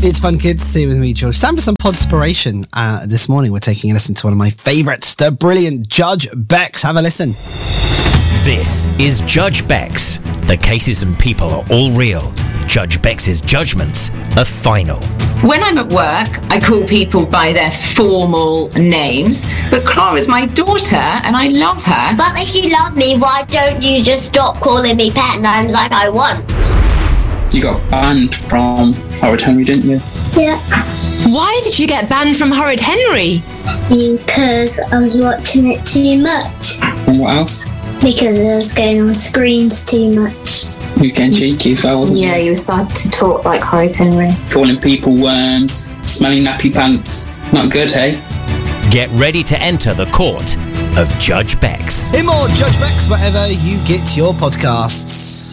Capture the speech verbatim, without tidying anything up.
It's Fun Kids here with me, George. Time for some podspiration. Uh, this morning we're taking a listen to one of my favourites, the brilliant Judge Bex. Have a listen. This is Judge Bex. The cases and people are all real. Judge Bex's judgments are final. When I'm at work, I call people by their formal names, but Clara's my daughter and I love her. But if you love me, why don't you just stop calling me pet names like I want? You got banned from Horrid Henry, didn't you? Yeah. Why did you get banned from Horrid Henry? Because I was watching it too much. From what else? Because I was going on screens too much. You were getting cheeky as well, wasn't Yeah, you? you were starting to talk like Horrid Henry. Calling people worms, smelling nappy pants. Not good, hey? Get ready to enter the court of Judge Bex. Hear more Judge Bex wherever you get your podcasts.